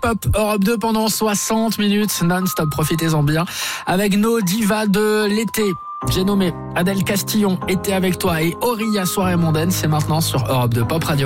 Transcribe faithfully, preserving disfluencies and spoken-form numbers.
Pop Europe deux pendant soixante minutes non-stop. Profitez-en bien avec nos divas de l'été. J'ai nommé Adèle Castillon, Été avec toi, et Auria, Soirée mondaine. C'est maintenant sur Europe deux Pop Radio.